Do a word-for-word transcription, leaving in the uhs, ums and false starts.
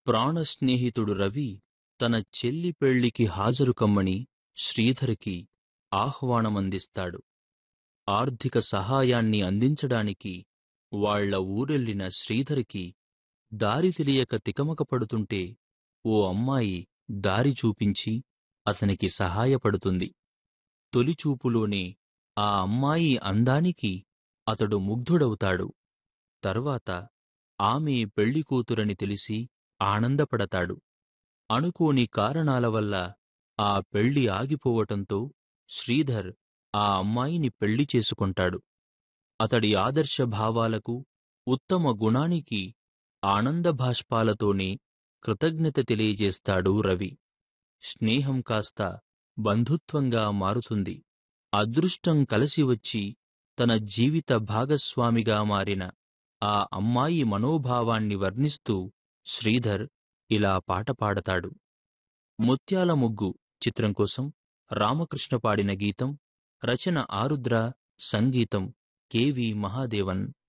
ప్రాణస్నేహితుడు రవి తన చెల్లి పెళ్లికి హాజరు కమ్మని శ్రీధర్కి ఆహ్వానమందిస్తాడు. ఆర్థిక సహాయాన్ని అందించడానికి వాళ్ల ఊరెళ్ళిన శ్రీధర్కి దారి తెలియక తికమకపడుతుంటే ఓ అమ్మాయి దారి చూపించి అతనికి సహాయపడుతుంది. తొలిచూపులోనే ఆ అమ్మాయి అందానికి అతడు ముగ్ధుడవుతాడు. తర్వాత ఆమె పెళ్లికూతురని తెలిసి ఆనందపడతాడు. అనుకోని కారణాల వల్ల ఆ పెళ్లి ఆగిపోవటంతో శ్రీధర్ ఆ అమ్మాయిని పెళ్లి చేసుకొంటాడు. అతడి ఆదర్శ భావాలకు, ఉత్తమ గుణానికి ఆనందభాష్పాలతోనే కృతజ్ఞత తెలియజేస్తాడు రవి. స్నేహం కాస్త బంధుత్వంగా మారుతుంది. అదృష్టం కలసివచ్చి తన జీవిత భాగస్వామిగా మారిన ఆ అమ్మాయి మనోభావాన్ని వర్ణిస్తూ శ్రీధర్ ఇలా పాట పాడతాడు. ముత్యాల ముగ్గు చిత్రం కోసం రామకృష్ణ పాడిన గీతం. రచన ఆరుద్ర, సంగీతం కె వి మహాదేవన్.